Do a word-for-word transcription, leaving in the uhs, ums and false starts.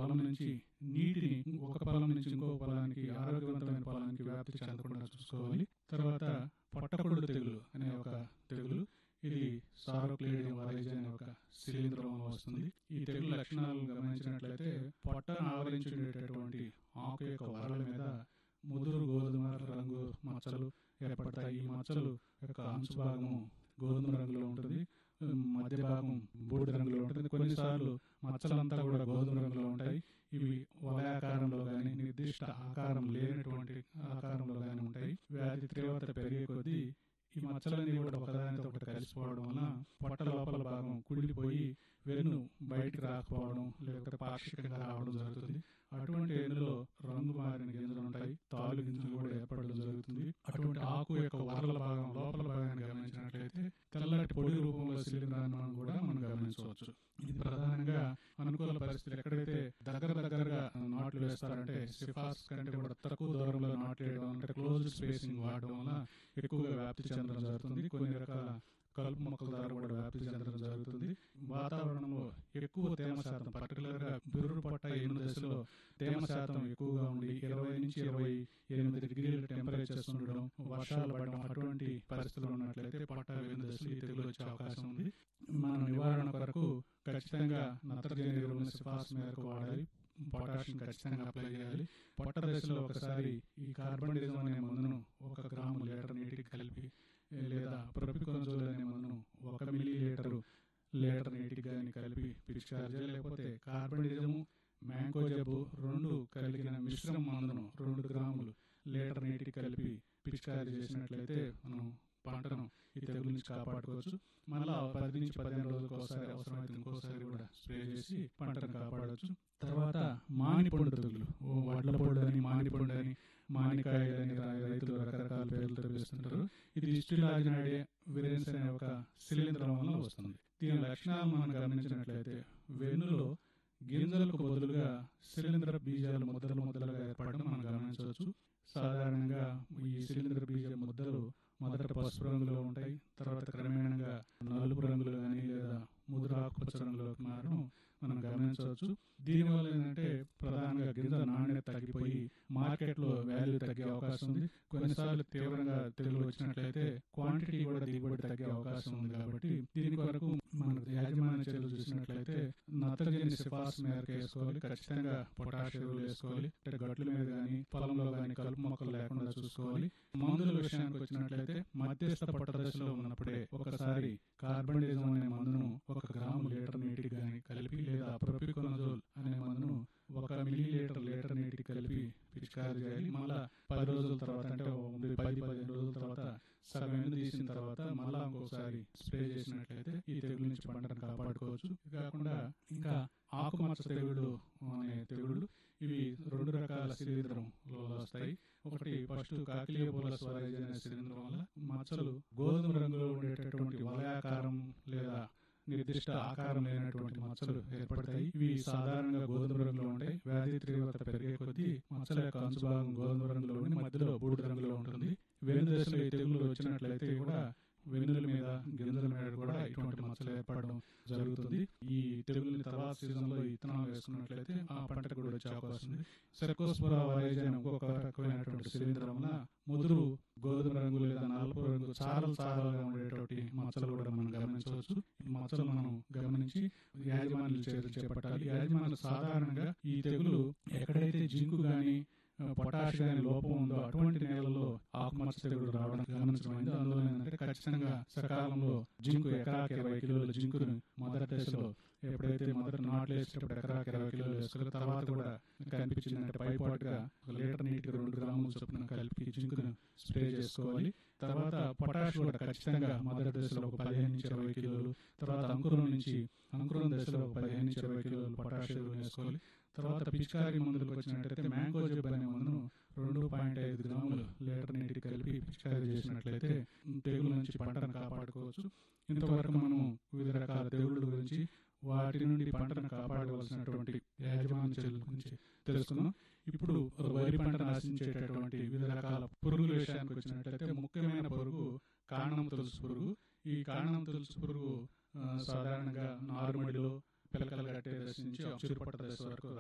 పొలం నుంచి నీటిని ఒక పొలం నుంచి ఇంకో పొలానికి ఆరోగ్యవంతమైన పొలానికి వ్యాప్తి చెందకుండా చూసుకోవాలి. తర్వాత పొట్టకొళ్ళు తెగులు అనే ఒక తెగులు, ఇది సారోక్లేడియం వరైజ్ అనే ఒక శిలీంధ్రంలో వస్తుంది. ఈ తెగులు లక్షణాలు గమనించినట్లయితే పొట్టను ఆవరించి ఉండేటటువంటి ఆకు యొక్క వరల మీద ముదురు గోధుమ రంగు మచ్చలు ఏర్పడతాయి. ఈ మచ్చలు యొక్క అంచు భాగము గోధుమ రంగులో ఉంటుంది, మధ్య భాగం బూడిద రంగులో ఉంటుంది. కొన్నిసార్లు మచ్చలంతా కూడా గోధుమ రంగులో ఉంటాయి. ఇవి వలయాకారంలో కానీ నిర్దిష్ట ఆకారం లేనటువంటి ఆకారంలో కానీ ఉంటాయి. వ్యాధి తీవ్రత పెరిగే కొద్దీ ఈ మచ్చలన్నీ కూడా ఒకదానితో ఒకటి కలిసిపోవడం వలన పొట్ట లోపల భాగం కుళ్ళిపోయి వెన్ను బయటికి రాకపోవడం లేకపోతే పాక్షికంగా రావడం జరుగుతుంది. అటువంటి వెన్నులో రంగు మారిన గింజలు ఉంటాయి, తాలు గింజలు కూడా ఏర్పడడం జరుగుతుంది. అటువంటి ఆకు యొక్క వరల భాగం లోపల భాగాన్ని గమనించినట్లయితే తెల్లటి పొడి రూపంలో శిలీంధ్రాన్ని కూడా మనం గమనించవచ్చు. ఇది ప్రధానంగా అనుకూల పరిస్థితులు ఎక్కడైతే దగ్గర దగ్గరగా నాట్లు వేస్తారంటే సిఫార్సు కంటే కూడా తక్కువ దూరంలో నాట్లు వేయడం అంటే క్లోజ్ స్పేసింగ్ వాడడం వల్ల ఎక్కువగా వ్యాప్తి చెందడం జరుగుతుంది. కొన్ని రకాల కలుపు మొక్కల ద్వారా కూడా వ్యాప్తి చెందడం జరుగుతుంది. వాతావరణంలో ఎక్కువ తేమ శాతం, పర్టికులర్ గా బిర్రు పట్ట ఎనిమిది దశలో తేమ శాతం ఎక్కువగా ఉండి ఇరవై నుంచి ఇరవై ఎనిమిది డిగ్రీల టెంపరేచర్స్ ఉండడం, వర్షాలు పడడం అటువంటి పరిస్థితులు ఉన్నట్లయితే పట్ట ఎనిమిది దశలు ఈ తెగులు వచ్చే అవకాశం ఉంది. మనం నివారణ కొరకు ఖచ్చితంగా నత్రజని ఎరువులను సిఫార్సు మేరకు వాడాలి. పొటాషియం ఖచ్చితంగా అప్లై చేయాలి. పొట్ట దశలో ఒకసారి ఈ కార్బన్డిజం అనే మందును ఒక గ్రాము లీటర్ నీటికి కలిపి లేదా ప్రొపికొనజోల్ అనే మందును ఒక మిల్లీ లీటరు లీటర్ నీటికి కానీ కలిపి పిచికారీ చేయాలి. లేకపోతే కార్బన్డిజము మ్యాంగో జబ్బు రెండు కలిగిన మిశ్రమ మందును రెండు గ్రాములు లీటర్ నీటికి కలిపి పిచికారీ చేసినట్లయితే మనం పంటను ఈ తెగుల నుంచి కాపాడుకోవచ్చు. మళ్ళా పది నుంచి పదిహేను రోజులకు ఒకసారి అవసరమైతే ఇంకోసారి కూడా స్ప్రే చేసి పంటను కాపాడవచ్చు. తర్వాత మానిపండు తెగులు, వడ్ల పొడు అని మానిపండు అని మానికాయలని రైతులు రకరకాల పేర్లతో పిలుస్తుంటారు. ఇది ఇస్టిలాజినాడే విరెన్స్ అనే ఒక శిలీంధ్రం వల్ల వస్తుంది. దీని లక్షణాలు మనం గమనించినట్లయితే వెన్నులో గింజలకు బదులుగా శిలీంధ్ర బీజాలు ముద్దలు ముద్దలుగా ఏర్పడడం మనం గమనించవచ్చు. సాధారణంగా ఈ శిలీంధ్ర బీజ ముద్దలు మొదట పసుపు రంగులో ఉంటాయి, తర్వాత క్రమేణంగా నలుపు రంగులో కానీ లేదా ముదురు ఆకుపచ్చ రంగులోకి మారడం మనం గమనించవచ్చు. దీనివల్ల ఏంటంటే ప్రధానంగా గింజ నాణ్యత తగ్గిపోయి మార్కెట్లో వాల్యూ తగ్గే అవకాశం ఉంది. కొన్నిసార్లు తీవ్రంగా తెగులు వచ్చినట్లయితే క్వాంటిటీ కూడా దిగుబడి తగ్గే అవకాశం ఉంది. కాబట్టి దీని కొరకు మన యాజమాన్య చర్యలు చూసినట్లయితే నత్రజని సిఫార్సు మేరకు వేసుకోవాలి. ఖచ్చితంగా పొటాష్ ఎరువులు వేసుకోవాలి. అంటే గట్ల మీద కానీ పొలంలో కానీ కలుపు మొక్కలు లేకుండా చూసుకోవాలి. మందుల విషయానికి వచ్చినట్లయితే మధ్యస్థ పొట్ట దశలో ఉన్నప్పుడే ఒకసారి కార్బన్డిజం అనే మందును ఒక గ్రాము లీటర్ నీటికి కానీ కలిపి లేదా ప్రొపికొనజోల్ అనే మందును ఒక మిల్లీ లీటర్ లీటర్ నీటికి కలిపి పిచికారీ చేయాలి. మళ్ళా పది రోజుల తర్వాత అంటే పది పదిహేను రోజుల తర్వాత సగం ఎండు తీసిన తర్వాత మళ్ళా ఇంకోసారి స్ప్రే చేసినట్లయితే ఈ తెగుల నుంచి పంటను కాపాడుకోవచ్చు. ఇది కాకుండా ఇంకా ఆకుమచ్చ తెగుళ్ళు అనే తెగుళ్ళు, ఇవి రెండు రకాల శిలీంధ్రంలో వస్తాయి. ఒకటి ఫస్ట్ కాకిలియోపోలస్ వరైజ్ అనే శిలీంధ్రం వల్ల మచ్చలు గోధుమ రంగులో ఉండేటటువంటి వలయాకారం లేదా నిర్దిష్ట ఆకారం లేనటువంటి మచ్చలు ఏర్పడతాయి. ఇవి సాధారణంగా గోధుమ రంగులో ఉంటాయి. వ్యాధి తీవ్రత పెరిగే కొద్దీ మచ్చల యొక్క అంచు భాగం గోధుమ రంగులో ఉండి మధ్యలో బూడిద రంగులో ఉంటుంది. వెన్ను దశలో ఈ తెగులు వచ్చినట్లయితే కూడా వెన్నుల మీద గింజల మీద కూడా ఇటువంటి మచ్చలు ఏర్పడడం జరుగుతుంది. ఈ తెగులని తర్వాత సీజన్ లో ఇత్తనాలు వేసుకున్నట్లయితే ఆ పంటకు కూడా వచ్చే అవకాశం ఉంది. సెర్కోస్పోరా వరైజ్ అనే ఇంకొక రకమైనటువంటి శిలీంధ్రం వల్ల ముదురు గోధుమ రంగు లేదా నలుపు రంగు చారలు చారలుగా ఉండేటువంటి మచ్చలు కూడా మనం గమనించవచ్చు. ఈ మచ్చలు మనం గమనించి యాజమాన్యులు చర్యలు చేపట్టాలి. యాజమాన్యులు సాధారణంగా ఈ తెగులు ఎక్కడైతే జింకు గాని పొటాష్ గాని లోపం ఉందో అటువంటి నేలలో ఆకుమచ్చ తెగులు రావడం గమనించమైంది. అందువల్ల ఏంటంటే ఖచ్చితంగా సకాలంలో జింకు ఎకరాకి ఇరవై కిలోల జింకును మొదటి దశలో ఎప్పుడైతే మొదటి నాట్లు వేసేటప్పుడు ఎకరాకి ఇరవై కిలోలు వేసుకున్న తర్వాత కూడా కనిపించిందంటే పైపాటుగా ఒక లీటర్ నీటికి రెండు గ్రాముల చొప్పున కలిపి జింకును స్ప్రే చేసుకోవాలి. తర్వాత పొటాష్ కూడా ఖచ్చితంగా మొదటి దశలో ఒక పదిహేను నుంచి ఇరవై కిలోలు, తర్వాత అంకురం నుంచి అంకురం దశలో ఒక పదిహేను నుంచి ఇరవై కిలోలు పొటాష్ వేసుకోవాలి. తర్వాత పిచికారీ మందులకు వచ్చినట్లయితే మ్యాంగో జబ్బు అనే మందును రెండు పాయింట్ ఐదు గ్రాములు లీటర్ నీటికి కలిపి పిచికారీ చేసినట్లయితే తెగుల నుంచి పంటను కాపాడుకోవచ్చు. ఇంతవరకు మనము వివిధ రకాల తెగుళ్ళ గురించి వాటి నుండి పంటను కాపాడవలసినటువంటి యాజమాన్య చర్యల గురించి తెలుసుకున్నాం. ఇప్పుడు వరి పంటను ఆశించేటటువంటి వివిధ రకాల పురుగుల విషయానికి వచ్చినట్లయితే ముఖ్యమైన పురుగు కాండం తులుసు పురుగు. ఈ కాండం తులుసు పురుగు సాధారణంగా నారుమడిలో పిలకలు కట్టే దశ నుంచి చిరుపట్ట దశ వరకు